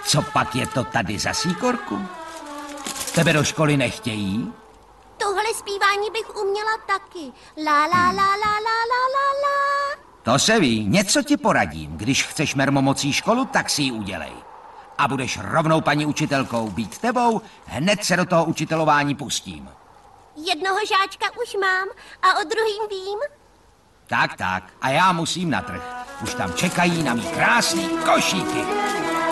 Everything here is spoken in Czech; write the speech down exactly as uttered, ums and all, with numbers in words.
Co pak je to tady za síkorku? Tebe do školy nechtějí? Tohle zpívání bych uměla taky. La la la la la la la la. To se ví, něco ti poradím. Když chceš mermomocí školu, tak si ji udělej. A budeš rovnou paní učitelkou. Být tebou, hned se do toho učitelování pustím. Jednoho žáčka už mám a o druhým vím. Tak, tak. A já musím na trh. Už tam čekají na mý krásný košíky.